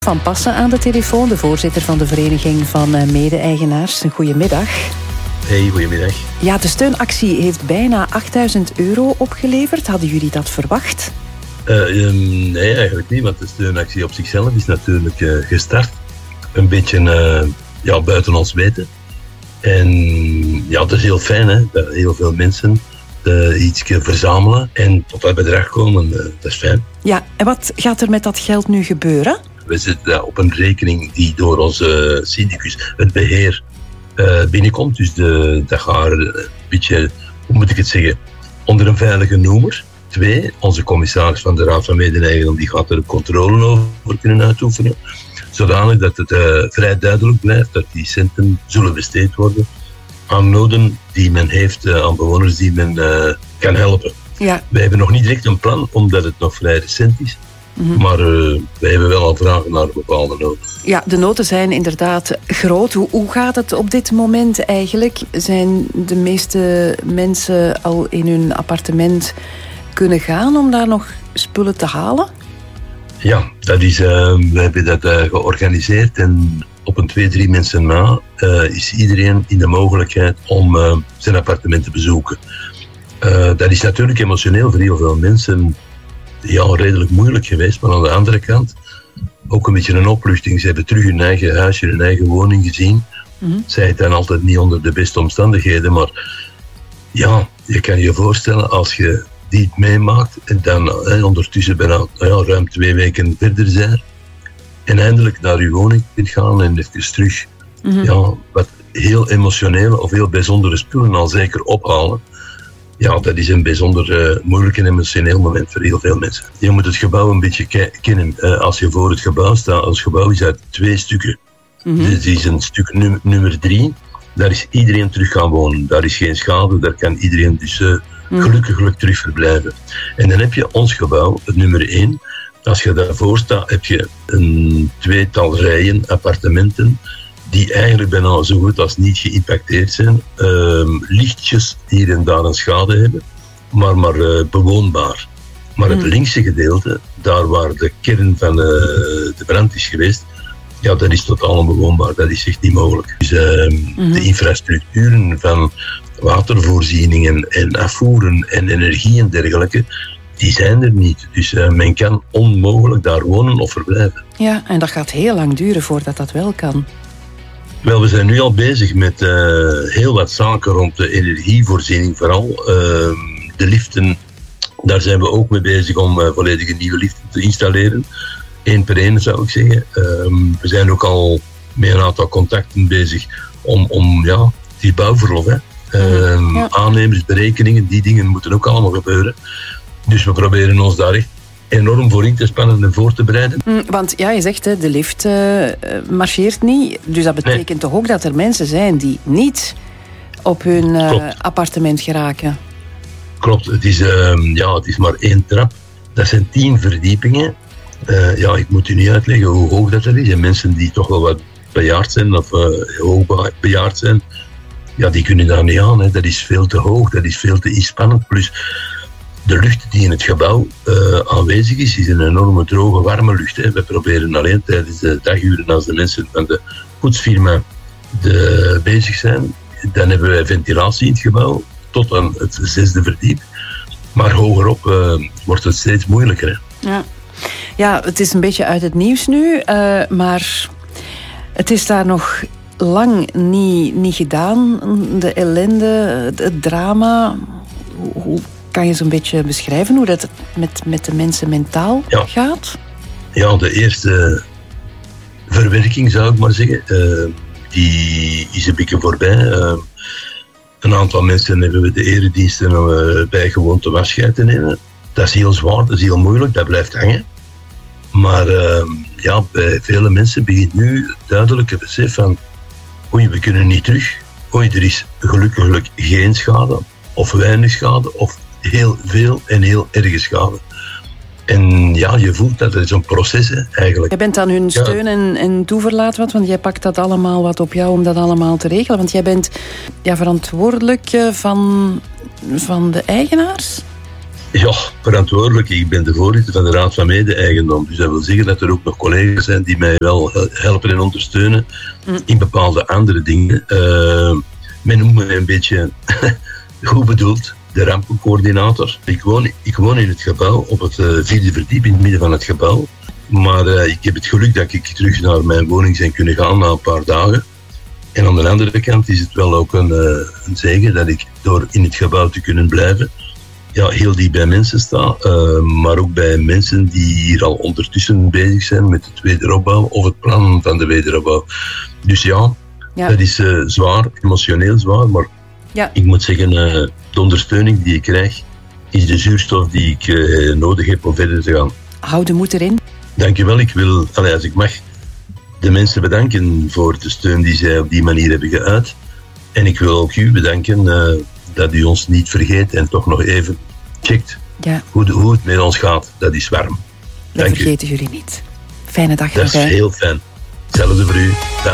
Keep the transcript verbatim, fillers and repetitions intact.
Van Passen aan de telefoon, de voorzitter van de Vereniging van Mede-eigenaars. Goedemiddag. Hey, goedemiddag. Ja, de steunactie heeft bijna achtduizend euro opgeleverd. Hadden jullie dat verwacht? Uh, um, nee, eigenlijk niet, want de steunactie op zichzelf is natuurlijk uh, gestart. Een beetje uh, ja, buiten ons weten. En ja, dat is heel fijn, hè, dat heel veel mensen uh, iets verzamelen en tot dat bedrag komen. Uh, dat is fijn. Ja, en wat gaat er met dat geld nu gebeuren? We zitten op een rekening die door onze syndicus, het beheer, uh, binnenkomt. Dus de, dat gaat een beetje, hoe moet ik het zeggen, onder een veilige noemer. Twee, onze commissaris van de Raad van Mede-eigendom die gaat er controle over kunnen uitoefenen. Zodanig dat het uh, vrij duidelijk blijft dat die centen zullen besteed worden aan noden die men heeft, uh, aan bewoners die men uh, kan helpen. Ja. Wij hebben nog niet direct een plan, omdat het nog vrij recent is. Mm-hmm. Maar uh, wij hebben wel al vragen naar bepaalde noden. Ja, de noden zijn inderdaad groot. Hoe, hoe gaat het op dit moment eigenlijk? Zijn de meeste mensen al in hun appartement kunnen gaan om daar nog spullen te halen? Ja, dat is, uh, we hebben dat uh, georganiseerd en op een twee, drie mensen na uh, is iedereen in de mogelijkheid om uh, zijn appartement te bezoeken. Uh, dat is natuurlijk emotioneel voor heel veel mensen ja, redelijk moeilijk geweest, maar aan de andere kant ook een beetje een opluchting. Ze hebben terug hun eigen huisje, hun eigen woning gezien. Mm-hmm. Zij zijn altijd niet onder de beste omstandigheden, maar ja, je kan je voorstellen als je die het meemaakt en dan eh, ondertussen bijna ja, ruim twee weken verder zijn en eindelijk naar je woning kunt gaan en even terug mm-hmm. ja, wat heel emotionele of heel bijzondere spullen al zeker ophalen. Ja, dat is een bijzonder uh, moeilijk en emotioneel moment voor heel veel mensen. Je moet het gebouw een beetje ke- kennen. Uh, als je voor het gebouw staat, ons gebouw is uit twee stukken. Mm-hmm. Dit is een stuk num- nummer drie. Daar is iedereen terug gaan wonen. Daar is geen schade, daar kan iedereen dus uh, mm. gelukkig terug verblijven. En dan heb je ons gebouw, het nummer één. Als je daarvoor staat, heb je een tweetal rijen appartementen die eigenlijk bijna zo goed als niet geïmpacteerd zijn. Uh, lichtjes hier en daar een schade hebben, maar, maar uh, bewoonbaar. Maar mm. het linkse gedeelte, daar waar de kern van uh, de brand is geweest, ja, dat is totaal onbewoonbaar. Dat is echt niet mogelijk. Dus uh, mm-hmm. de infrastructuren van watervoorzieningen en afvoeren en energie en dergelijke, die zijn er niet. Dus uh, men kan onmogelijk daar wonen of verblijven. Ja, en dat gaat heel lang duren voordat dat wel kan. Wel, we zijn nu al bezig met uh, heel wat zaken rond de energievoorziening vooral. Uh, de liften, daar zijn we ook mee bezig om uh, volledige nieuwe liften te installeren. Eén per één zou ik zeggen. Uh, we zijn ook al met een aantal contacten bezig om, om ja, die bouwverlof, hè. Uh, ja. Aannemersberekeningen, die dingen moeten ook allemaal gebeuren. Dus we proberen ons daar echt enorm voor in te spannen en voor te bereiden. Mm, want ja, je zegt, de lift uh, marcheert niet. Dus dat betekent nee. toch ook dat er mensen zijn die niet op hun uh, appartement geraken? Klopt, het is, uh, ja, het is maar één trap. Dat zijn tien verdiepingen. Uh, ja, ik moet u niet uitleggen hoe hoog dat er is. En mensen die toch wel wat bejaard zijn of uh, hoog bejaard zijn, ja, die kunnen daar niet aan. Hè. Dat is veel te hoog, dat is veel te inspannend. Plus de lucht die in het gebouw uh, aanwezig is, is een enorme droge, warme lucht. Hè. We proberen alleen tijdens de daguren, als de mensen van de poetsfirma de, bezig zijn, dan hebben wij ventilatie in het gebouw tot aan het zesde verdiep. Maar hogerop uh, wordt het steeds moeilijker. Hè. Ja. ja, het is een beetje uit het nieuws nu, uh, maar het is daar nog lang niet, niet gedaan. De ellende, het drama. Hoe, hoe kan je zo'n beetje beschrijven hoe dat met, met de mensen mentaal ja. gaat? Ja, de eerste verwerking zou ik maar zeggen, uh, die is een beetje voorbij. Uh, een aantal mensen hebben we de erediensten uh, bijgewoond om afscheid te nemen. Dat is heel zwaar, dat is heel moeilijk, dat blijft hangen. Maar uh, ja, bij vele mensen begint nu duidelijk het besef van oei, we kunnen niet terug. Oei, er is gelukkig geen schade, of weinig schade, of heel veel en heel erge schade. En ja, je voelt dat het is een proces, hè, eigenlijk. Jij bent aan hun steun ja. en, en toeverlaat wat, want jij pakt dat allemaal wat op jou om dat allemaal te regelen. Want jij bent ja, verantwoordelijk van, van de eigenaars? Ja, verantwoordelijk. Ik ben de voorzitter van de Raad van Mede-eigendom. Dus dat wil zeggen dat er ook nog collega's zijn die mij wel helpen en ondersteunen mm. in bepaalde andere dingen. Uh, men noemt me een beetje, goed bedoeld, de rampencoördinator. Ik woon, ik woon in het gebouw, op het uh, vierde verdiep, in het midden van het gebouw. Maar uh, ik heb het geluk dat ik terug naar mijn woning ben kunnen gaan na een paar dagen. En aan de andere kant is het wel ook een, uh, een zegen dat ik door in het gebouw te kunnen blijven, ja, heel dicht bij mensen sta, uh, maar ook bij mensen die hier al ondertussen bezig zijn met de wederopbouw of het plan van de wederopbouw. Dus ja, ja. dat is uh, zwaar, emotioneel zwaar, maar ja. ik moet zeggen, uh, de ondersteuning die ik krijg is de zuurstof die ik uh, nodig heb om verder te gaan. Hou de moed erin. Dankjewel, ik wil, allez, als ik mag, de mensen bedanken voor de steun die zij op die manier hebben geuit. En ik wil ook u bedanken uh, dat u ons niet vergeet en toch nog even checkt ja. hoe, de, hoe het met ons gaat. Dat is warm. Dat Dank vergeten u. Jullie niet. Fijne dag. Dat is heel fijn. Hetzelfde voor u.